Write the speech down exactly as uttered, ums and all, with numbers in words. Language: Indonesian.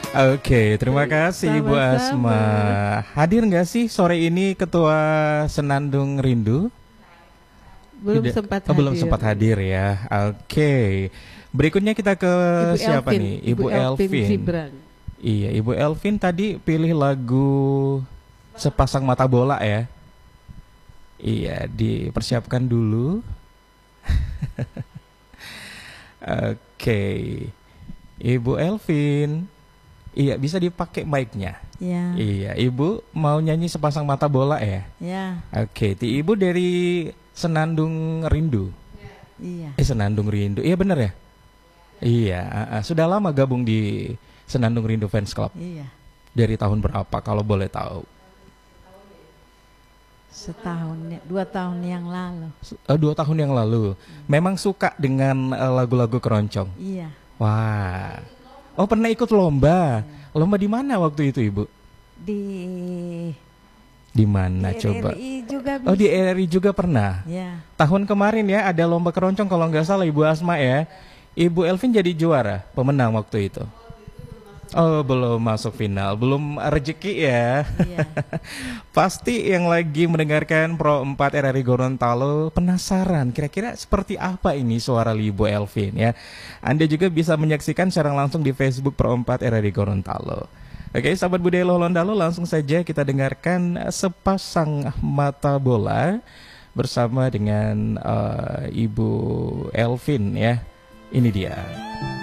Oke, terima kasih Ibu Sama-sama. Asma. Hadir nggak sih sore ini Ketua Senandung Rindu? Belum Tidak, sempat oh, belum hadir. sempat hadir ya. Oke. Berikutnya kita ke Ibu siapa Elvin, nih? Ibu Ibu Elvin Elvin. Gibran. Iya, Ibu Elvin tadi pilih lagu Sepasang Mata Bola ya. Iya, dipersiapkan dulu. Oke. Ibu Elvin. Iya, bisa dipakai mic-nya. Ya, Iya, Ibu mau nyanyi Sepasang Mata Bola ya? ya, Oke, ti Ibu dari Senandung Rindu. iya. Eh, Senandung Rindu. Iya bener ya? Iya, ah, ah. Sudah lama gabung di Senandung Rindu Fans Club. Iya, Dari tahun berapa kalau boleh tahu? setahun, ya- dua tahun yang lalu. Su- eh, dua tahun yang lalu. Memang suka dengan eh, lagu-lagu keroncong. Iya, Wah. Oh, pernah ikut lomba. Lomba di mana waktu itu, Ibu? di, Di mana di coba? R R I juga Oh, di bisa. R R I juga pernah. Ya, Tahun kemarin ya ada lomba keroncong kalau nggak salah Ibu Asma ya. Ibu Elvin jadi juara, pemenang waktu itu. Oh, belum masuk final, belum rezeki ya. iya. Pasti yang lagi mendengarkan Pro empat R R I Gorontalo penasaran kira-kira seperti apa ini suara Ibu Elvin ya. Anda juga bisa menyaksikan secara langsung di Facebook Pro empat R R I Gorontalo. Oke, sahabat budaya Lolondalo, langsung saja kita dengarkan Sepasang Mata Bola bersama dengan eh, Ibu Elvin ya. Ini dia.